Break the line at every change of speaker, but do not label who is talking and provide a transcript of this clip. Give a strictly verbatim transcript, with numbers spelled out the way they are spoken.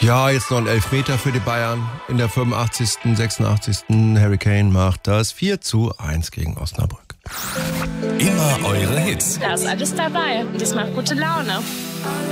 Ja, jetzt noch ein Elfmeter für die Bayern. In der fünfundachtzigsten, sechsundachtzigsten Harry Kane macht das vier zu eins gegen Osnabrück.
Immer eure Hits.
Da ist alles dabei und das macht gute Laune.